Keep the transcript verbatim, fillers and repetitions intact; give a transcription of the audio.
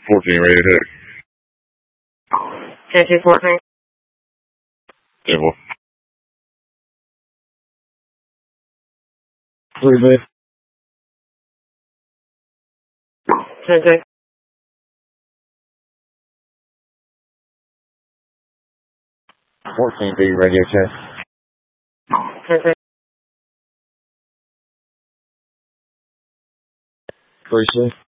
fourteen, ready to hit. ten two fourteen. Table. Three B. ten two. fourteen B, radio check. ten two. three C.